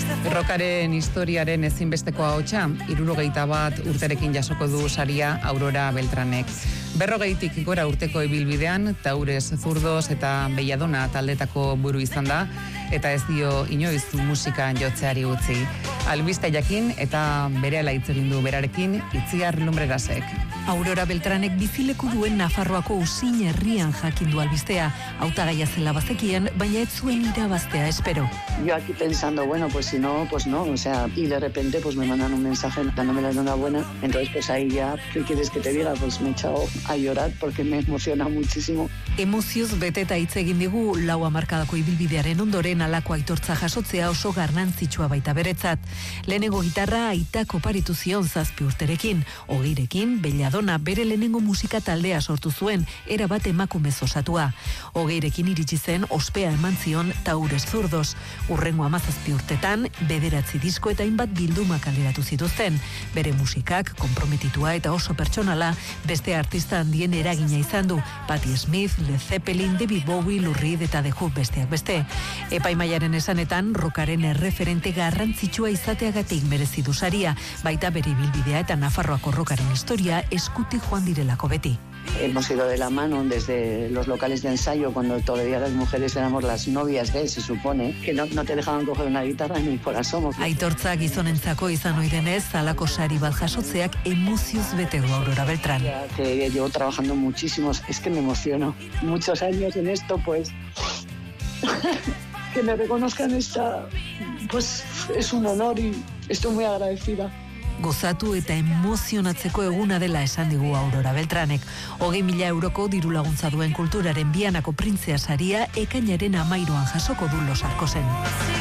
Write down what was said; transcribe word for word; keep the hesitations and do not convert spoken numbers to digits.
Rockaren historiaren ezinbesteko ahotsa, hirurogeita bat urterekin jasoko du saria Aurora Beltranek. Berrogeitik gora urteko ibilbidean, Taures Zurdos eta Belladona taldetako buru izan da, eta ez dio inoiz musikan jotzeari utzi. Albiste jakin eta berehala hitz egin du berarekin Itziar Lumbrerasek. Aurora Beltranek bizileku duen Nafarroako Usin herrian jakin du albistea. Hautagaia zela bazekien, baina ez zuen irabaztea espero. Yo aquí pensando, bueno, pues si no, pues no, o sea, y de repente pues me mandan un mensaje dándome la enhorabuena, entonces pues ahí ya, ¿qué quieres que te diga? Pues me he echado a llorar porque me emociona muchísimo. Emozioz beteta hitz egin digu lau hamarkadako ibilbidearen ondoren halako aitortza jasotzea oso garrantzitsua baita beretzat. Lehenengo gitarra aitak oparitu zion zazpi urterekin, hogeirekin Belladona bere lehenengo musika taldea sortu zuen, era bat emakumez osatua. Hogeirekin iritsi zen ospea eman zion Taures Zurdos. Urrengo hamazazpi urtetan, bederatzi disko eta hainbat bilduma kaleratu zituzten. Bere musikak, konprometitua eta oso pertsonala, beste artista handien eragina izan du, Patti Smith, Led Zeppelin, David Bowie, Lou Reed eta The Who besteak beste. Epaimaiaren esanetan, rockaren erreferente garrantzitsua izateagatik merezi du saria, baita bere ibilbidea eta Nafarroako rockaren historia eskutik joan direlako beti. Hemos ido de la mano desde los locales de ensayo cuando todavía las mujeres éramos las novias de, se supone, que no, no te dejaban coger una guitarra ni por asomo. Aitortza gizonentzako izan ohi denez, halako sari bat jasotzeak emozioz bete du Aurora Beltrán. Ya que llevo trabajando muchísimos, es que me emociono. Muchos años en esto, pues que me reconozcan esta, pues es un honor y estoy muy agradecida. Gozatu eta emozionatzeko eguna dela esan digu Aurora Beltranek. Hogei mila euroko diru laguntza duen kulturaren Bianako printzea saria ekainaren amairuan jasoko du Los Arcosen.